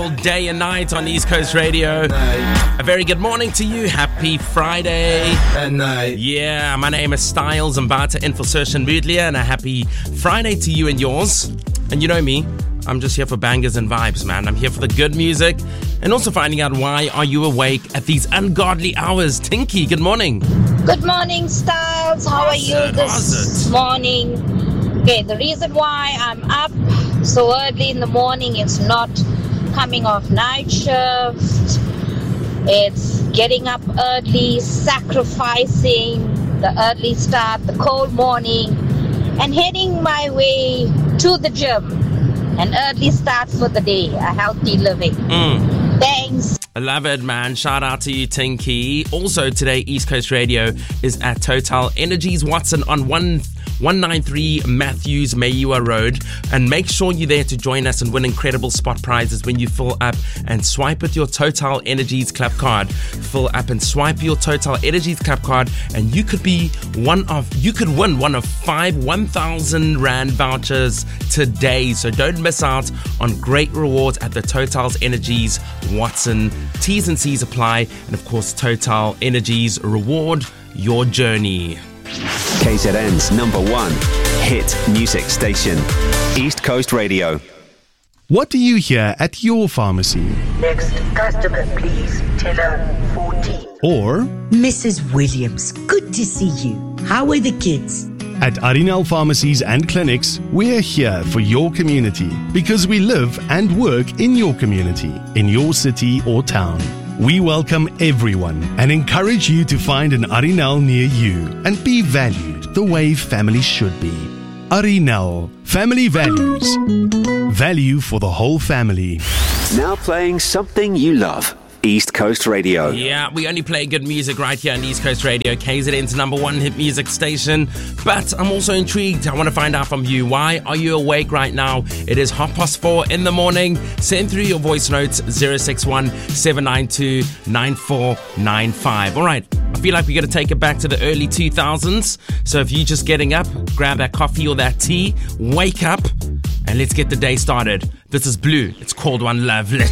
all day and night on East Coast Radio. A very good morning to you. Happy Friday. Yeah, my name is Styles Mbata in for Sershan Moodlia, and a happy Friday to you and yours. And you know me, I'm just here for bangers and vibes, man. I'm here for the good music and also finding out why are you awake at these ungodly hours. Tinky, good morning. Good morning, Styles. How are you this morning? Okay, the reason why I'm up so early in the morning is not coming off night shift. It's getting up early, sacrificing the early start, the cold morning, and heading my way to the gym. An early start for the day, a healthy living. Thanks. I love it, man. Shout out to you, Tinky. Also today, East Coast Radio is at Total Energies Watson on 193 Matthews Mayua Road, and make sure you're there to join us and win incredible spot prizes when you fill up and swipe with your Total Energies Club card. Fill up and swipe your Total Energies Club card, and you could win one of 5 1,000 Rand vouchers today. So don't miss out on great rewards at the Total's Energies Watson. T's and C's apply, and of course Total Energies, reward your journey. KZN's number one hit music station, East Coast Radio. What do you hear at your pharmacy? Next customer, please. Teller 14. Or Mrs. Williams, good to see you. How are the kids? at Arinal Pharmacies and Clinics, we're here for your community because we live and work in your community, in your city or town. We welcome everyone and encourage you to find an Arinal near you and be valued the way family should be. Arinal, family values. Value for the whole family. Now playing something you love. East Coast Radio. Yeah, we only play good music right here on East Coast Radio, KZN's number one hit music station. But I'm also intrigued. I want to find out from you. Why are you awake right now? It is 4:30 in the morning. Send through your voice notes, 061-792-9495. All right, I feel like we're going to take it back to the early 2000s. So if you're just getting up, grab that coffee or that tea, wake up, and let's get the day started. This is Blue. It's called One Love.